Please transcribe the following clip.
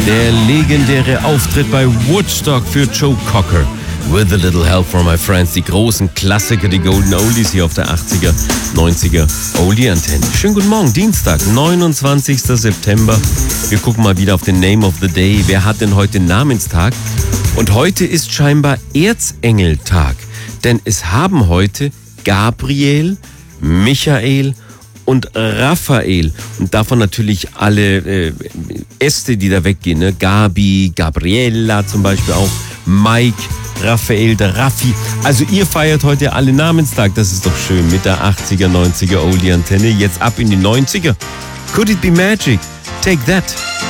Der legendäre Auftritt bei Woodstock für Joe Cocker. With a little help from my friends. Die großen Klassiker, die Golden Oldies hier auf der 80er, 90er Oldie-Antenne. Schönen guten Morgen, Dienstag, 29. September. Wir gucken mal wieder auf den Name of the Day. Wer hat denn heute Namenstag? Und heute ist scheinbar Erzengeltag. Denn es haben heute Gabriel, Michael und Raphael. Und davon natürlich alle Äste, die da weggehen. Ne? Gabi, Gabriella zum Beispiel auch, Mike, Raphael, der Raffi. Also ihr feiert heute alle Namenstag. Das ist doch schön mit der 80er, 90er Oldie-Antenne. Jetzt ab in die 90er. Could it be magic? Take that.